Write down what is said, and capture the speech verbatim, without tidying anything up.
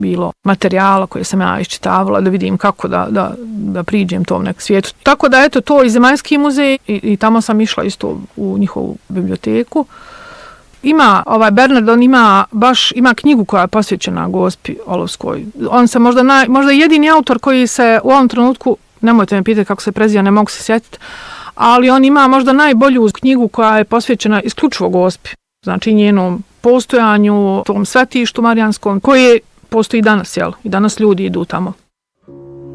bilo materijala koje sam ja iščitavala da vidim kako da, da, da priđem tom nekom svijetu. Tako da eto to i Zemaljski muzej i, i tamo sam išla isto u njihovu biblioteku. Ima, ovaj Bernard, on ima baš, ima knjigu koja je posvećena Gospi Olovskoj. On se možda, naj, možda jedini autor koji se u ovom trenutku, nemojte me pitati kako se preziva, ne mogu se sjetiti, ali on ima možda najbolju knjigu koja je posvećena isključivo Gospi. Znači njenom postojanju, tom svetištu marijanskom, koje postoji danas, jel? I danas ljudi idu tamo